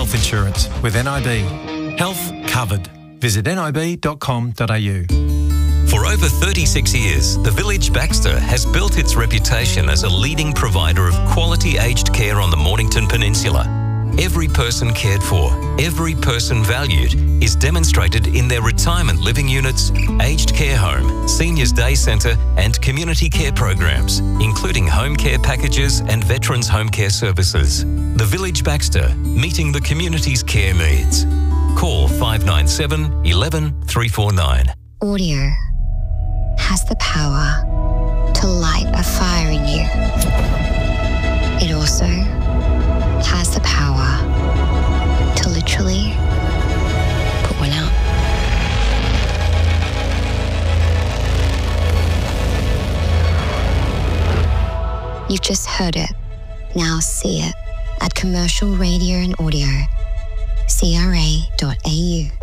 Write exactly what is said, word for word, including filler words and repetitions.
health insurance with N I B. Health covered. Visit nib dot com dot a u. For over thirty-six years, the Village Baxter has built its reputation as a leading provider of quality aged care on the Mornington Peninsula. Every person cared for, every person valued is demonstrated in their retirement living units, aged care home, seniors day centre and community care programs, including home care packages and veterans home care services. The Village Baxter, meeting the community's care needs. Call five nine seven, one one, three four nine. Audio has the power to light a fire in you. It also has the power to literally put one out. You've just heard it. Now see it at Commercial Radio and Audio, C R A dot A U.